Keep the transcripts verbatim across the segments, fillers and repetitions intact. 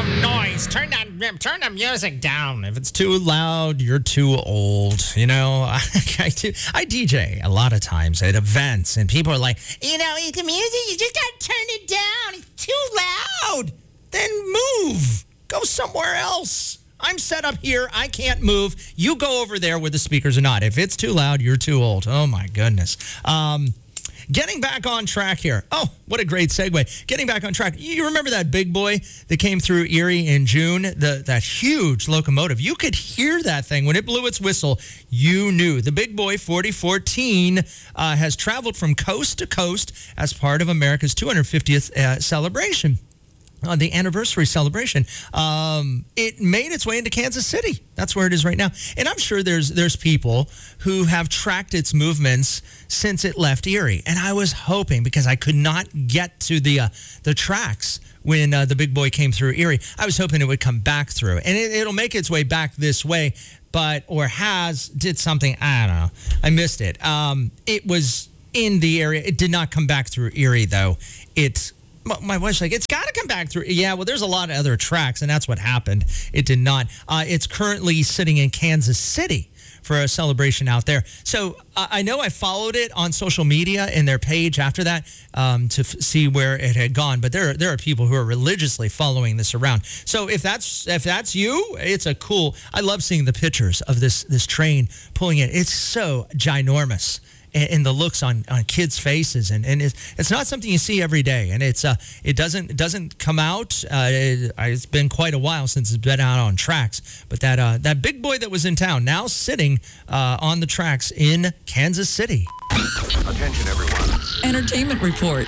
some noise. Turn that, turn the music down. If it's too loud, you're too old. You know, I, I, do, I D J a lot of times at events, and people are like, you know, the music, you just got to turn it down. It's too loud. Then move. Go somewhere else. I'm set up here. I can't move. You go over there where the speakers are not. If it's too loud, you're too old. Oh, my goodness. Um... Getting back on track here. Oh, what a great segue. Getting back on track. You remember that big boy that came through Erie in June? The, that huge locomotive. You could hear that thing. When it blew its whistle, you knew. The big boy, forty fourteen, uh, has traveled from coast to coast as part of America's two hundred fiftieth uh, celebration. On the anniversary celebration, um, it made its way into Kansas City. That's where it is right now. And I'm sure there's there's people who have tracked its movements since it left Erie. And I was hoping, because I could not get to the uh, the tracks when uh, the big boy came through Erie, I was hoping it would come back through. And it, it'll make its way back this way, but, or has, did something, I don't know. I missed it. Um, it was in the area. It did not come back through Erie, though. It's My wife's like, it's got to come back through. Yeah, well, there's a lot of other tracks, and that's what happened. It did not. Uh, it's currently sitting in Kansas City for a celebration out there. So uh, I know I followed it on social media and their page after that um, to f- see where it had gone. But there, there are people who are religiously following this around. So if that's if that's you, it's a cool. I love seeing the pictures of this this train pulling it. It's so ginormous. And the looks on, on kids' faces, and, and it's, it's not something you see every day, and it's uh it doesn't it doesn't come out. Uh, it, it's been quite a while since it's been out on tracks, but that uh, that big boy that was in town now sitting uh, on the tracks in Kansas City. Attention, everyone. Entertainment report.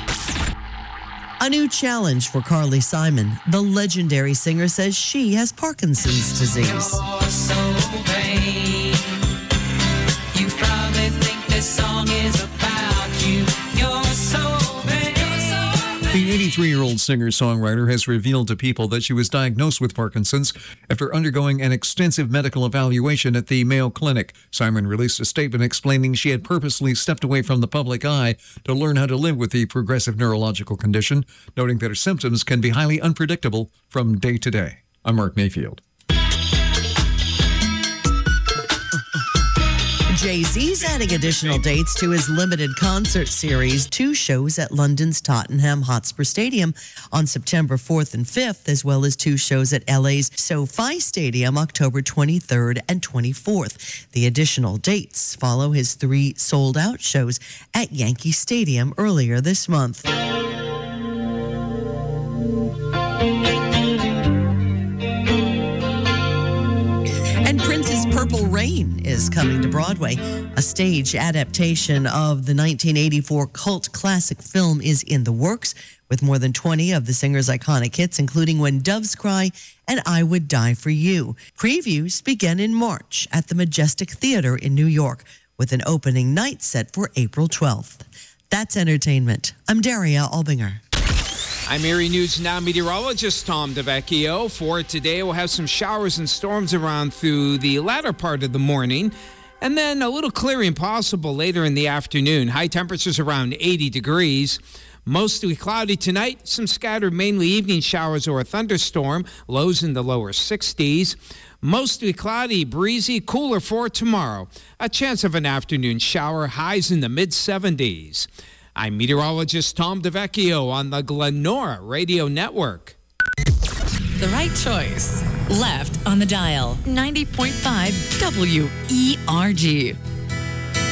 A new challenge for Carly Simon. The legendary singer says she has Parkinson's disease. You're so vain. You probably think this song is about you. You're so vain. The eighty-three-year-old singer-songwriter has revealed to People that she was diagnosed with Parkinson's after undergoing an extensive medical evaluation at the Mayo Clinic. Simon released a statement explaining she had purposely stepped away from the public eye to learn how to live with the progressive neurological condition, noting that her symptoms can be highly unpredictable from day to day. I'm Mark Mayfield. Jay-Z's adding additional dates to his limited concert series, two shows at London's Tottenham Hotspur Stadium on September fourth and fifth, as well as two shows at L A's SoFi Stadium October twenty-third and twenty-fourth. The additional dates follow his three sold-out shows at Yankee Stadium earlier this month. And Prince's Purple Rain is coming to Broadway. A stage adaptation of the nineteen eighty-four cult classic film is in the works, with more than twenty of the singer's iconic hits, including When Doves Cry and I Would Die for You. Previews begin in March at the Majestic Theater in New York, with an opening night set for April twelfth. That's entertainment. I'm Daria Albinger. I'm Erie News Now meteorologist Tom DeVecchio. For today, we'll have some showers and storms around through the latter part of the morning, and then a little clearing possible later in the afternoon. High temperatures around eighty degrees. Mostly cloudy tonight. Some scattered mainly evening showers or a thunderstorm. Lows in the lower sixties. Mostly cloudy, breezy, cooler for tomorrow. A chance of an afternoon shower. Highs in the mid seventies. I'm meteorologist Tom DeVecchio on the Glenora Radio Network. The right choice. Left on the dial. ninety point five W E R G.